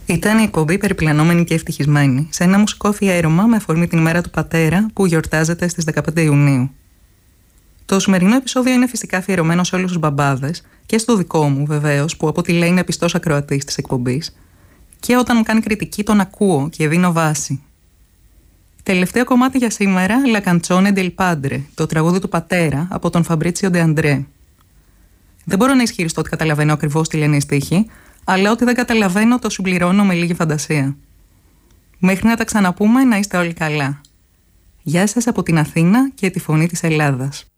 Ήταν η εκπομπή Περιπλανόμενη και Ευτυχισμένη, σε ένα μουσικό αφιέρωμα με αφορμή την ημέρα του πατέρα που γιορτάζεται στις 15 Ιουνίου. Το σημερινό επεισόδιο είναι φυσικά αφιερωμένο σε όλους τους μπαμπάδες και στο δικό μου βεβαίως, που από ό,τι λέει είναι πιστός ακροατής της εκπομπής, και όταν μου κάνει κριτική τον ακούω και δίνω βάση. Τελευταίο κομμάτι για σήμερα, La Canzone del Padre, το τραγούδι του πατέρα από τον Φαμπρίτσιο Ντε Αντρέ. Δεν μπορώ να ισχυριστώ ότι καταλαβαίνω ακριβώς τι λένε οι στίχοι, αλλά ό,τι δεν καταλαβαίνω το συμπληρώνω με λίγη φαντασία. Μέχρι να τα ξαναπούμε, να είστε όλοι καλά. Γεια σας από την Αθήνα και τη φωνή της Ελλάδας.